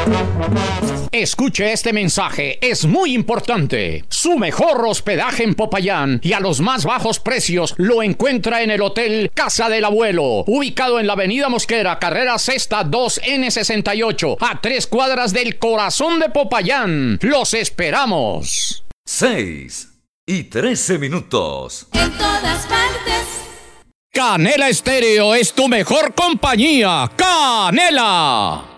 Escuche este mensaje, es muy importante. Su mejor hospedaje en Popayán y a los más bajos precios lo encuentra en el Hotel Casa del Abuelo, ubicado en la Avenida Mosquera, carrera sexta 2N68, a 3 cuadras del corazón de Popayán. ¡Los esperamos! 6:13. En todas partes. Canela Estéreo es tu mejor compañía. ¡Canela!